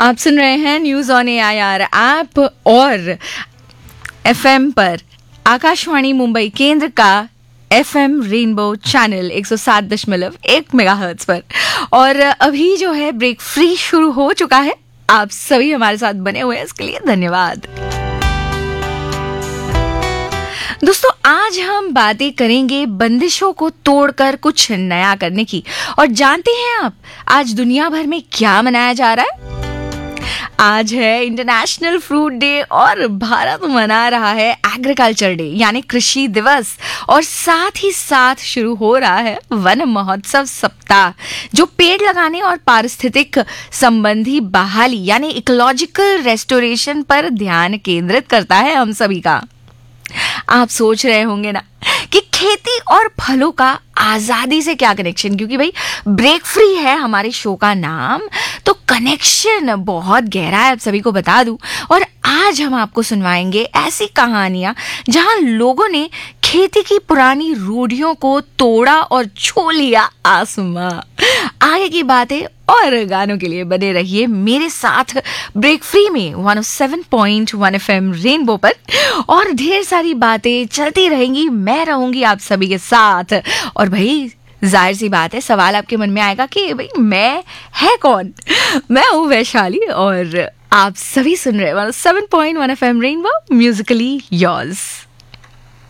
आप सुन रहे हैं न्यूज ऑन AIR ऐप और FM पर आकाशवाणी मुंबई केंद्र का FM रेनबो चैनल 107.1 मेगाहर्ट्ज पर। और अभी जो है ब्रेक फ्री शुरू हो चुका है। आप सभी हमारे साथ बने हुए हैं, इसके लिए धन्यवाद। दोस्तों, आज हम बातें करेंगे बंदिशों को तोड़कर कुछ नया करने की। और जानते हैं आप आज दुनिया भर में क्या मनाया जा रहा है? आज है इंटरनेशनल फ्रूट डे और भारत मना रहा है एग्रीकल्चर डे यानी कृषि दिवस। और साथ ही साथ शुरू हो रहा है वन महोत्सव सप्ताह, जो पेड़ लगाने और पारिस्थितिक संबंधी बहाली यानी इकोलॉजिकल रेस्टोरेशन पर ध्यान केंद्रित करता है हम सभी का। आप सोच रहे होंगे ना कि खेती और फलों का आजादी से क्या कनेक्शन, क्योंकि भाई ब्रेक फ्री है हमारे शो का नाम, तो कनेक्शन बहुत गहरा है, आप सभी को बता दूं। और आज हम आपको सुनवाएंगे ऐसी कहानियां जहां लोगों ने खेती की पुरानी रूढ़ियों को तोड़ा और छू लिया आसमां। आगे की बातें और गानों के लिए बने रहिए मेरे साथ ब्रेक फ्री में 107.1 FM रेनबो पर। और ढेर सारी बातें चलती रहेंगी, मैं रहूंगी आप सभी के साथ। और भाई जाहिर सी बात है, सवाल आपके मन में आएगा कि भाई मैं है कौन? मैं हूँ वैशाली और आप सभी सुन रहे 107.1 FM रेनबो, म्यूजिकली योर्स।